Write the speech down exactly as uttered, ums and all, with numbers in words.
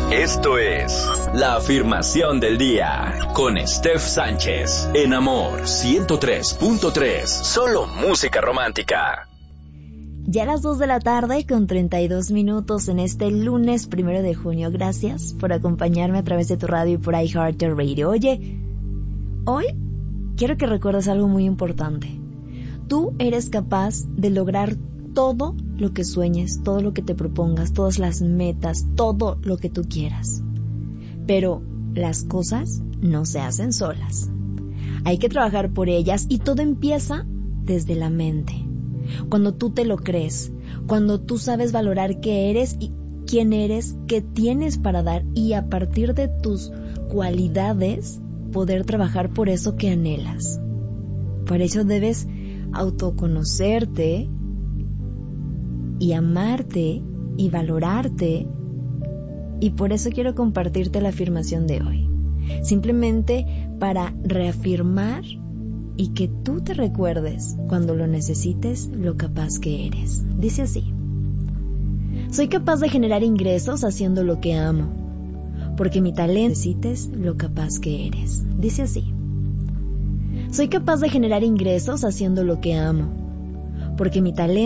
Esto es la afirmación del día con Steph Sánchez en Amor ciento tres punto tres. Solo música romántica. Ya a las dos de la tarde con treinta y dos minutos en este lunes primero de junio. Gracias por acompañarme a través de tu radio y por iHeartRadio. Oye, hoy quiero que recuerdes algo muy importante. Tú eres capaz de lograr todo lo que sueñes, todo lo que te propongas, todas las metas, todo lo que tú quieras. Pero las cosas no se hacen solas. Hay que trabajar por ellas y todo empieza desde la mente. Cuando tú te lo crees, cuando tú sabes valorar qué eres y quién eres, qué tienes para dar y a partir de tus cualidades poder trabajar por eso que anhelas. Por eso debes autoconocerte y amarte y valorarte, y por eso quiero compartirte la afirmación de hoy, simplemente para reafirmar y que tú te recuerdes cuando lo necesites lo capaz que eres. Dice así: soy capaz de generar ingresos haciendo lo que amo, porque mi talento necesites lo capaz que eres. Dice así: soy capaz de generar ingresos haciendo lo que amo, porque mi talento